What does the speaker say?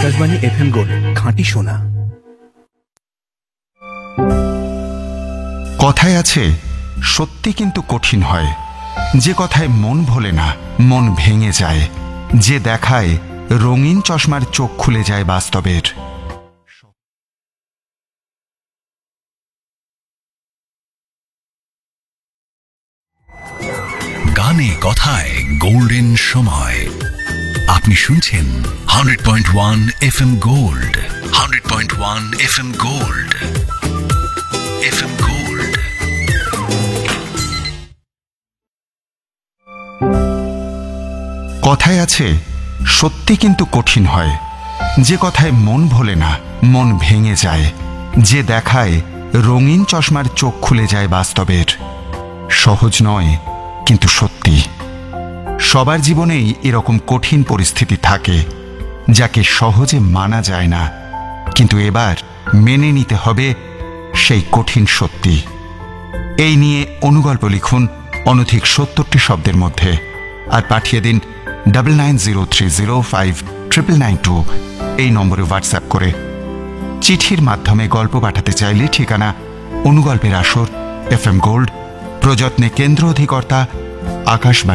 Akashvani FM gold, খাঁটি সোনা। কথায় আছে, সত্যি কিন্তু কঠিন হয়। যে কথায় মন ভোলে না, মন ভেঙে যায়। যে দেখায় রঙিন চশমার চোখ খুলে যায় বাস্তবের। গানে কথায় গোল্ডেন সময়। আপনি শুনছেন 100.1 FM gold, 100.1 FM gold, FM gold. কথায় আছে, সত্যি কিন্তু কঠিন হয়। যে কথায় মন ভোলে না, মন ভেঙে যায়। যে দেখায় রঙিন চশমার চোখ খুলে যায় বাস্তবের। সহজ নয়, কিন্তু সত্যি। সবার জীবনেই এরকম কঠিন পরিস্থিতি থাকে, যাকে সহজে মানা যায় না, কিন্তু এবার মেনে নিতে হবে সেই কঠিন সত্যি। এই নিয়ে অনুগল্প লিখুন অনধিক 70টি শব্দের মধ্যে, আর পাঠিয়ে দিন 9903059992 এই নম্বরে হোয়াটসঅ্যাপ করে। চিঠির মাধ্যমে গল্প পাঠাতে চাইলে ঠিকানা অনুগল্পের আসর, FM গোল্ড, প্রযত্নে কেন্দ্র অধিকর্তা, আকাশবাণী।